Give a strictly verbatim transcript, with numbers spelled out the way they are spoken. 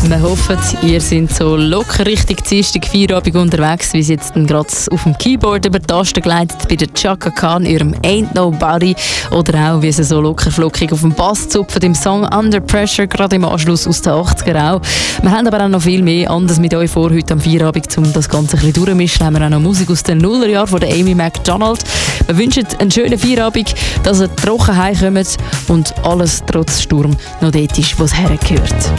Wir hoffen, ihr seid so locker richtig Dienstag Feierabend unterwegs, wie sie jetzt gerade auf dem Keyboard über die Tasten gleitet bei der Chaka Khan, ihrem Ain't Nobody, oder auch wie sie so locker flockig auf dem Bass zupfen im Song Under Pressure, gerade im Anschluss aus den achtziger auch. Wir haben aber auch noch viel mehr anderes mit euch vor heute am Feierabend, um das Ganze ein bisschen durchmischen. Haben wir auch noch Musik aus den Nullerjahren von der Amy Macdonald. Wir wünschen einen schönen Feierabend, dass ihr trocken heimkommt und alles trotz Sturm noch dort ist, wo es hergehört.